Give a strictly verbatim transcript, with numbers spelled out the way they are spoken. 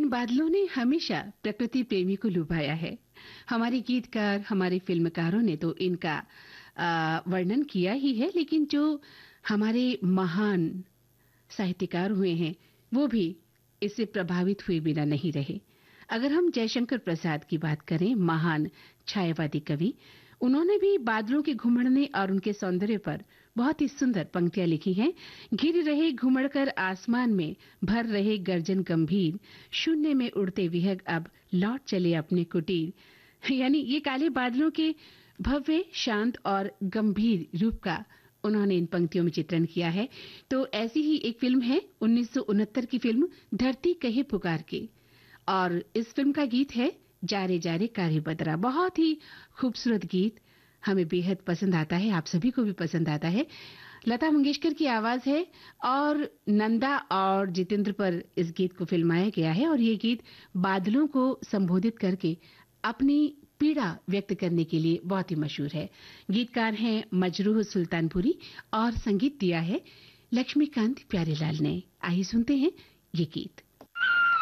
इन बादलों ने हमेशा प्रकृति प्रेमी को लुभाया है। हमारे गीतकार, हमारे फिल्मकारों ने तो इनका आ, वर्णन किया ही है, लेकिन जो हमारे महान साहित्यकार हुए हैं वो भी इससे प्रभावित हुए बिना नहीं रहे। अगर हम जयशंकर प्रसाद की बात करें, महान छायावादी कवि, उन्होंने भी बादलों के घुमड़ने और उनके सौंदर्य पर बहुत ही सुंदर पंक्तियां लिखी हैं। घिर रहे घुमड़कर आसमान में, भर रहे गर्जन गंभीर, शून्य में उड़ते विहग अब लौट चले अपने कुटीर। यानी ये काले बादलों के भव्य, शांत और गंभीर रूप का उन्होंने इन पंक्तियों में चित्रण किया है। तो ऐसी ही एक फिल्म है उन्नीस सौ उनहत्तर की फिल्म धरती कहे पुकार के, और इस फिल्म का गीत है जारे जारे कारे बदरा। बहुत ही खूबसूरत गीत, हमें बेहद पसंद आता है, आप सभी को भी पसंद आता है। लता मंगेशकर की आवाज है और नंदा और जितेंद्र पर इस गीत को फिल्माया गया है, और ये गीत बादलों को संबोधित करके अपनी पीड़ा व्यक्त करने के लिए बहुत ही मशहूर है। गीतकार हैं मजरूह सुल्तानपुरी और संगीत दिया है लक्ष्मीकांत प्यारेलाल ने। आइए सुनते हैं ये गीत।